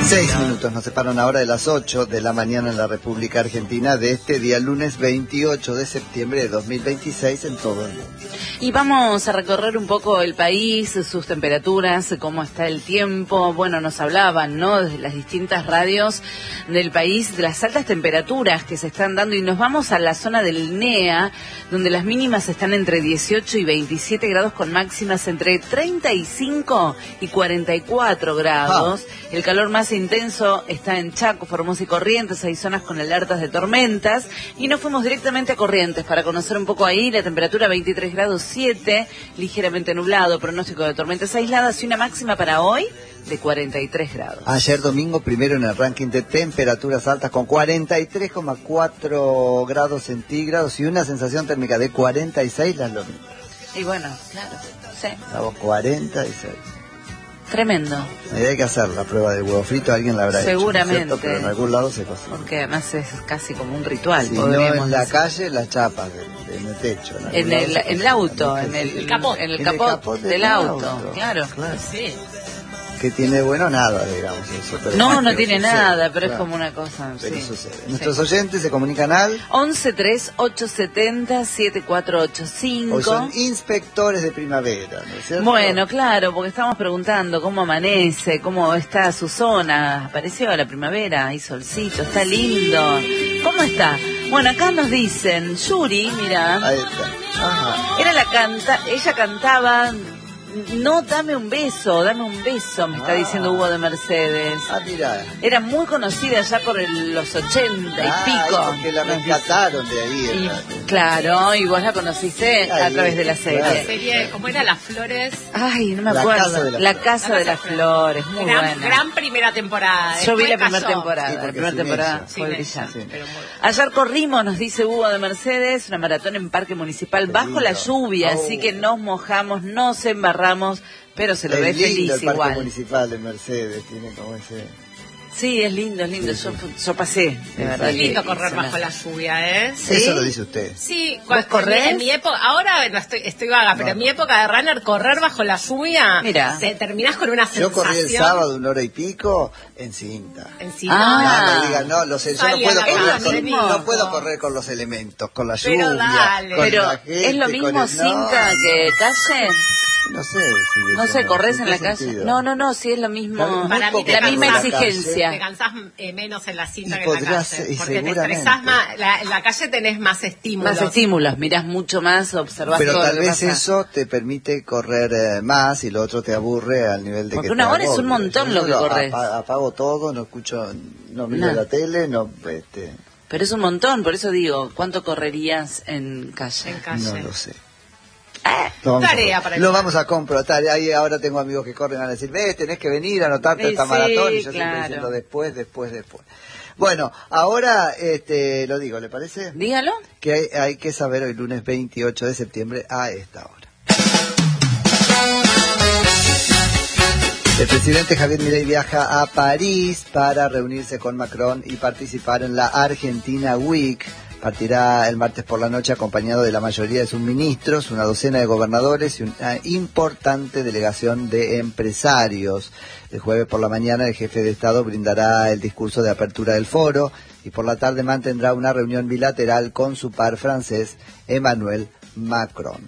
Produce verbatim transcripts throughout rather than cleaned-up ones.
Seis minutos nos separan ahora de las ocho de la mañana en la República Argentina de este día lunes veintiocho de septiembre de dos mil veintiséis en todo el mundo. Y vamos a recorrer un poco el país, sus temperaturas, cómo está el tiempo. Bueno, nos hablaban, ¿no?, desde las distintas radios del país, de las altas temperaturas que se están dando. Y nos vamos a la zona del N E A, donde las mínimas están entre dieciocho y veintisiete grados, con máximas entre treinta y cinco y cuarenta y cuatro grados. Ah. El calor más intenso está en Chaco, Formosa y Corrientes. Hay zonas con alertas de tormentas. Y nos fuimos directamente a Corrientes para conocer un poco ahí. La temperatura veintitrés grados siete, ligeramente nublado, pronóstico de tormentas aisladas y una máxima para hoy de cuarenta y tres grados. Ayer domingo primero en el ranking de temperaturas altas con cuarenta y tres coma cuatro grados centígrados y una sensación térmica de cuarenta y seis las lomitas. Y bueno, claro, sí. Estamos cuarenta y seis. Tremendo. Ahí hay que hacer la prueba de huevo frito, alguien la habrá seguramente, hecho, ¿no es cierto? Pero en algún lado se cocina. Porque además es casi como un ritual. Si no en la calle, las chapas de, de, en el techo. En, en el, en el auto, en el, el capot, en el capot, en el capot del, del auto, auto. Claro. claro. Sí. Que tiene bueno nada, digamos eso. Pero no, no tiene sucede, nada, pero claro. Es como una cosa. Pero sí. sucede. Sí. Nuestros oyentes se comunican al once tres ocho setenta siete cuatro ocho cinco. Hoy son inspectores de primavera, ¿no es cierto? Bueno, claro, porque estamos preguntando cómo amanece, cómo está su zona. Apareció la primavera, hay solcito, está lindo. ¿Cómo está? Bueno, acá nos dicen, Yuri, mira. Ahí está. Ajá. Era la canta, ella cantaba. No, dame un beso, dame un beso, me está ah. diciendo Hugo de Mercedes. Ah, mira. Era muy conocida ya por el, los ochenta y ah, pico. Porque la rescataron de ahí. Y, claro, y vos la conociste ahí, a través de la serie. La serie, ¿cómo era? Las Flores. Ay, no me la acuerdo. Casa de la, la Flores. Casa de las Flores, muy gran, buena. Gran primera temporada. Yo vi la cayó. primera temporada. Sí, la primera temporada sí, fue brillante. Sí. Ayer corrimos, nos dice Hugo de Mercedes, una maratón en Parque Municipal bajo la lluvia, oh. Así que nos mojamos, nos embarramos. Pero se lo es ve lindo feliz el Parque igual. Municipal de Mercedes, tiene como ese... Sí, es lindo, es lindo. Sí, yo, sí. yo pasé, de verdad. Es lindo correr bajo la lluvia, ¿eh? ¿Sí? Eso lo dice usted. Sí, ¿Vos corres? En mi época, ahora no estoy, estoy vaga, no. Pero en mi época de runner, correr bajo la lluvia, mira, te terminás con una sensación. Yo corrí el sábado una hora y pico en cinta. En cinta. Ah, no, no digan, no, los, yo no puedo, correr con, no puedo correr con los elementos, con la lluvia. Pero dale. Con pero la gente, es lo mismo el... cinta no, que calle. No sé. Si no sé, corres en la sentido. calle. No, no, no, sí es lo mismo. Para mí la misma cansás, exigencia. Te cansás eh, menos en la cinta y que en la calle. Ser, porque te estresás más. La, en la calle tenés más estímulos. Más estímulos, mirás mucho más, observás pero todo tal lo que vez pasa. Eso te permite correr eh, más y lo otro te aburre al nivel de porque que una te hora es un montón lo que lo corres. Apago, apago todo, no escucho, no miro no. la tele, no... Este... Pero es un montón, por eso digo, ¿cuánto correrías en calle? En calle. No lo sé. Lo vamos, tarea a, para lo vamos a comprobar. Ahí ahora tengo amigos que corren a decir, ves, tenés que venir a anotarte sí, esta maratón. Y yo claro. siempre diciendo después, después, después. Bueno, ahora este, lo digo, ¿le parece? Dígalo. Que hay, hay que saber hoy lunes veintiocho de septiembre a esta hora. El presidente Javier Milei viaja a París para reunirse con Macron y participar en la Argentina Week. Partirá el martes por la noche acompañado de la mayoría de sus ministros, una docena de gobernadores y una importante delegación de empresarios. El jueves por la mañana el jefe de Estado brindará el discurso de apertura del foro y por la tarde mantendrá una reunión bilateral con su par francés Emmanuel Macron.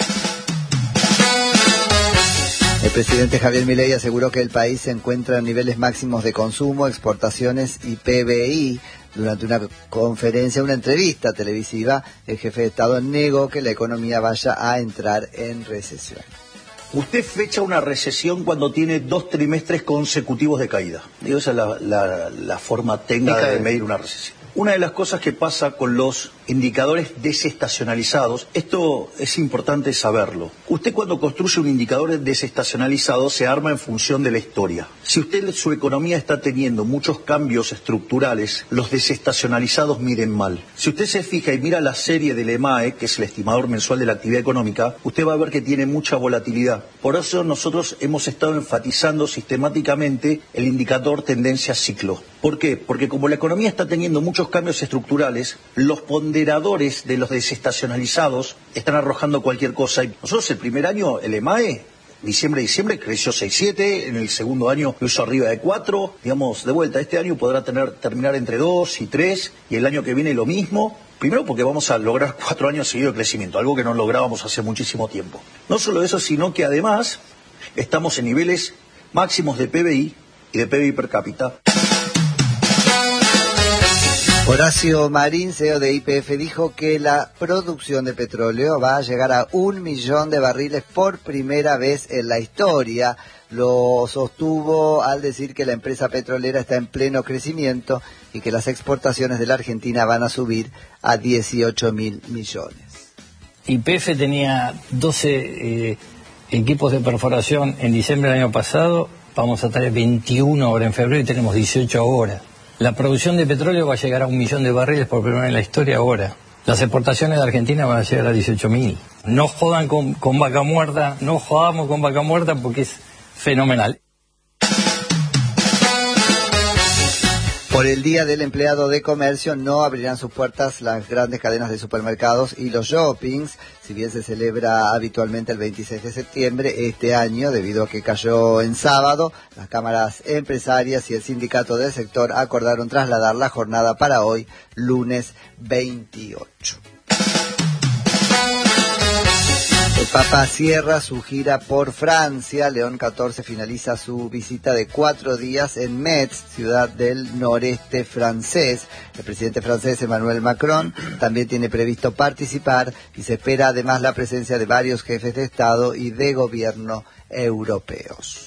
El presidente Javier Milei aseguró que el país se encuentra en niveles máximos de consumo, exportaciones y P B I. Durante una conferencia, una entrevista televisiva, el jefe de Estado negó que la economía vaya a entrar en recesión. Usted fecha una recesión cuando tiene dos trimestres consecutivos de caída. Digo, esa es la, la, la forma técnica de medir una recesión. Una de las cosas que pasa con los indicadores desestacionalizados, esto es importante saberlo. Usted cuando construye un indicador desestacionalizado se arma en función de la historia. Si usted, su economía está teniendo muchos cambios estructurales, los desestacionalizados miden mal. Si usted se fija y mira la serie del E M A E, que es el estimador mensual de la actividad económica, usted va a ver que tiene mucha volatilidad. Por eso nosotros hemos estado enfatizando sistemáticamente el indicador tendencia ciclo. ¿Por qué? Porque como la economía está teniendo muchos cambios estructurales, los ponderadores de los desestacionalizados están arrojando cualquier cosa. Y nosotros el primer año, el E M A E, diciembre, diciembre, creció seis siete, en el segundo año lo hizo arriba de cuatro, digamos, de vuelta, este año podrá tener terminar entre dos y tres, y el año que viene lo mismo. Primero porque vamos a lograr cuatro años seguidos de crecimiento, algo que no lográbamos hace muchísimo tiempo. No solo eso, sino que además estamos en niveles máximos de P B I y de P B I per cápita. Horacio Marín, C E O de Y P F, dijo que la producción de petróleo va a llegar a un millón de barriles por primera vez en la historia. Lo sostuvo al decir que la empresa petrolera está en pleno crecimiento y que las exportaciones de la Argentina van a subir a dieciocho mil millones. Y P F tenía doce eh, equipos de perforación en diciembre del año pasado, vamos a tener veintiuno ahora en febrero y tenemos dieciocho ahora. La producción de petróleo va a llegar a un millón de barriles por primera vez en la historia ahora. Las exportaciones de Argentina van a llegar a dieciocho mil. No jodan con, con vaca muerta, no jodamos con vaca muerta porque es fenomenal. Por el Día del Empleado de Comercio no abrirán sus puertas las grandes cadenas de supermercados y los shoppings, si bien se celebra habitualmente el veintiséis de septiembre, este año, debido a que cayó en sábado, las cámaras empresarias y el sindicato del sector acordaron trasladar la jornada para hoy, lunes veintiocho. El Papa cierra su gira por Francia. León catorce finaliza su visita de cuatro días en Metz, ciudad del noreste francés. El presidente francés Emmanuel Macron también tiene previsto participar y se espera además la presencia de varios jefes de Estado y de gobierno europeos.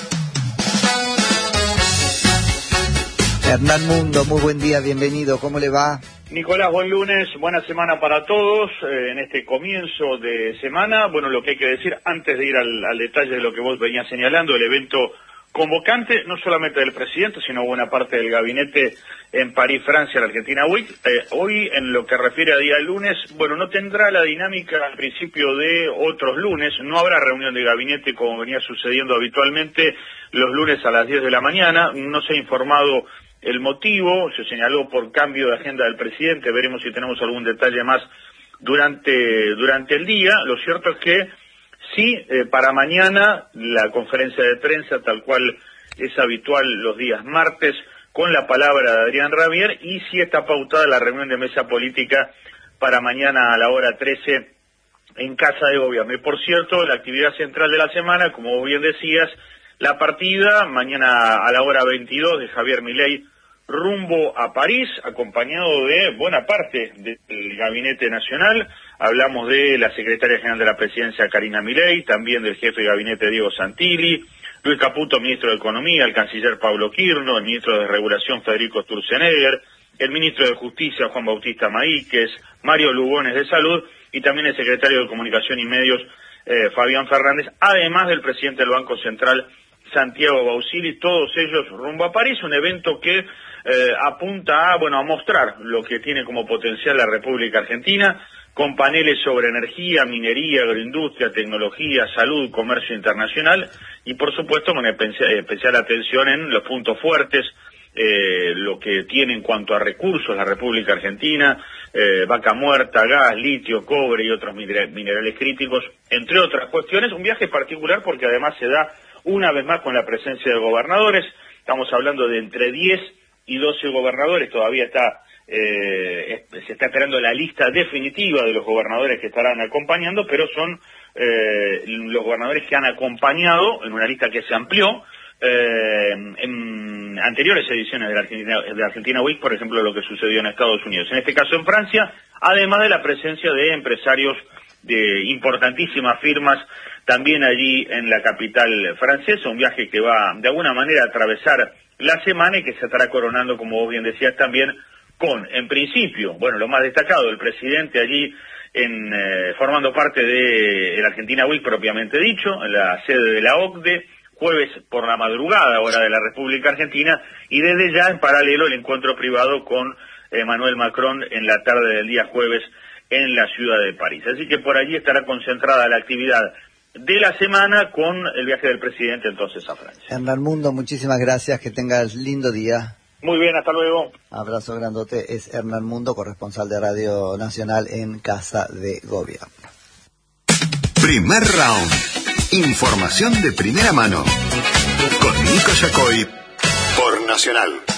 Hernán Mundo, muy buen día, bienvenido, ¿cómo le va? Nicolás, buen lunes, buena semana para todos, eh, en este comienzo de semana. Bueno, lo que hay que decir, antes de ir al, al detalle de lo que vos venías señalando, el evento convocante, no solamente del presidente, sino buena parte del gabinete en París, Francia, la Argentina Week. Eh, hoy, en lo que refiere a día lunes, bueno, no tendrá la dinámica al principio de otros lunes, no habrá reunión de gabinete como venía sucediendo habitualmente los lunes a las diez de la mañana, no se ha informado el motivo, se señaló por cambio de agenda del presidente, veremos si tenemos algún detalle más durante durante el día. Lo cierto es que sí, eh, para mañana la conferencia de prensa, tal cual es habitual los días martes, con la palabra de Adrián Rabier, y sí está pautada la reunión de mesa política para mañana a la hora trece en Casa de Gobierno. Y por cierto, la actividad central de la semana, como vos bien decías, la partida mañana a la hora veintidós de Javier Milei rumbo a París, acompañado de buena parte del Gabinete Nacional. Hablamos de la Secretaria General de la Presidencia, Karina Milei, también del Jefe de Gabinete, Diego Santilli, Luis Caputo, Ministro de Economía, el Canciller Pablo Quirno, el Ministro de Regulación, Federico Sturzenegger, el Ministro de Justicia, Juan Bautista Maíquez, Mario Lugones de Salud, y también el Secretario de Comunicación y Medios, eh, Fabián Fernández, además del Presidente del Banco Central, Santiago Bausili, todos ellos rumbo a París, un evento que eh, apunta a, bueno, a mostrar lo que tiene como potencial la República Argentina, con paneles sobre energía, minería, agroindustria, tecnología, salud, comercio internacional, y por supuesto con especial, especial atención en los puntos fuertes, eh, lo que tiene en cuanto a recursos la República Argentina, eh, vaca muerta, gas, litio, cobre y otros minerales críticos, entre otras cuestiones. Un viaje particular porque además se da una vez más con la presencia de gobernadores. Estamos hablando de entre diez y doce gobernadores, todavía está eh, se está esperando la lista definitiva de los gobernadores que estarán acompañando, pero son eh, los gobernadores que han acompañado en una lista que se amplió eh, en anteriores ediciones de la Argentina, de la Argentina Week, por ejemplo, lo que sucedió en Estados Unidos. En este caso en Francia, además de la presencia de empresarios de importantísimas firmas también allí en la capital francesa, un viaje que va de alguna manera a atravesar la semana y que se estará coronando, como vos bien decías, también con, en principio, bueno, lo más destacado, el presidente allí en eh, formando parte de la Argentina Week propiamente dicho, en la sede de la O C D E, jueves por la madrugada, hora de la República Argentina, y desde ya en paralelo el encuentro privado con Emmanuel Macron en la tarde del día jueves en la ciudad de París. Así que por allí estará concentrada la actividad de la semana con el viaje del presidente entonces a Francia. Hernán Mundo, muchísimas gracias, que tengas lindo día. Muy bien, hasta luego. Abrazo grandote, es Hernán Mundo, corresponsal de Radio Nacional en Casa de Gobierno. Primer round. Información de primera mano. Con Nico Yacoy por Nacional.